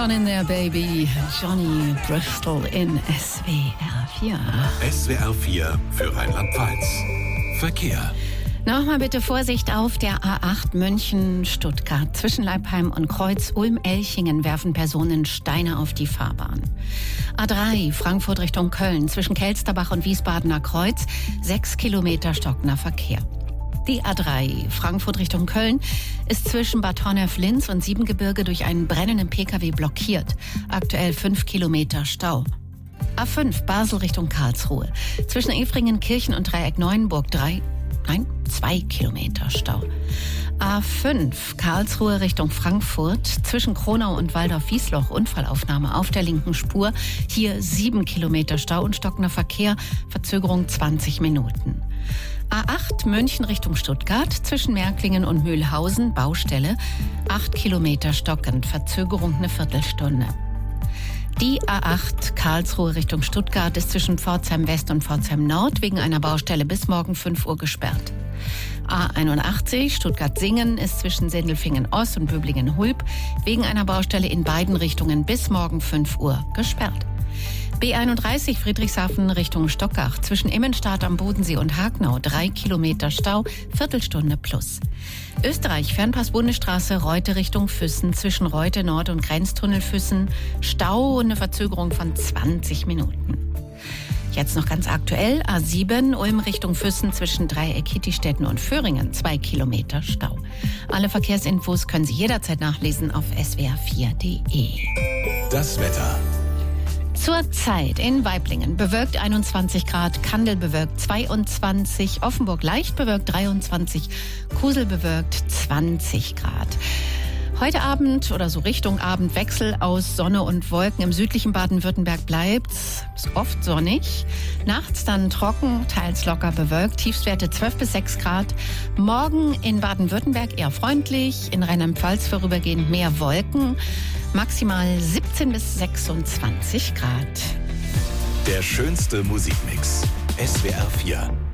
John in there, baby. Johnny Bristol in SWR 4. SWR 4 für Rheinland-Pfalz. Verkehr. Nochmal bitte Vorsicht auf der A8 München-Stuttgart. Zwischen Leipheim und Kreuz Ulm-Elchingen werfen Personen Steine auf die Fahrbahn. A3 Frankfurt Richtung Köln. Zwischen Kelsterbach und Wiesbadener Kreuz 6 Kilometer stockender Verkehr. Die A3 Frankfurt Richtung Köln ist zwischen Bad Honnef-Linz und Siebengebirge durch einen brennenden Pkw blockiert. Aktuell 5 Kilometer Stau. A5 Basel Richtung Karlsruhe. Zwischen Efringen-Kirchen und Dreieck-Neuenburg 2 Kilometer Stau. A5 Karlsruhe Richtung Frankfurt. Zwischen Kronau und Waldorf-Wiesloch Unfallaufnahme auf der linken Spur. Hier 7 Kilometer Stau und stockender Verkehr. Verzögerung 20 Minuten. A8 München Richtung Stuttgart. Zwischen Märklingen und Mühlhausen Baustelle. 8 Kilometer stockend. Verzögerung eine Viertelstunde. Die A8 Karlsruhe Richtung Stuttgart ist zwischen Pforzheim West und Pforzheim Nord wegen einer Baustelle bis morgen 5 Uhr gesperrt. A81 Stuttgart-Singen ist zwischen Sindelfingen-Ost und Böblingen-Hulb wegen einer Baustelle in beiden Richtungen bis morgen 5 Uhr gesperrt. B31 Friedrichshafen Richtung Stockach zwischen Immenstadt am Bodensee und Hagnau 3 Kilometer Stau, Viertelstunde plus. Österreich Fernpass-Bundesstraße Reute Richtung Füssen zwischen Reute Nord und Grenztunnel Füssen Stau und eine Verzögerung von 20 Minuten. Jetzt noch ganz aktuell A7 Ulm Richtung Füssen zwischen Dreieck-Hittistetten und Föhringen 2 Kilometer Stau. Alle Verkehrsinfos können Sie jederzeit nachlesen auf swr4.de. Das Wetter. Zurzeit in Waiblingen bewölkt 21 Grad, Kandel bewölkt 22, Offenburg leicht bewölkt 23, Kusel bewölkt 20 Grad. Heute Abend oder so Richtung Abendwechsel aus Sonne und Wolken. Im südlichen Baden-Württemberg bleibt's oft sonnig. Nachts dann trocken, teils locker bewölkt. Tiefstwerte 12 bis 6 Grad. Morgen in Baden-Württemberg eher freundlich. In Rheinland-Pfalz vorübergehend mehr Wolken. Maximal 17 bis 26 Grad. Der schönste Musikmix. SWR 4.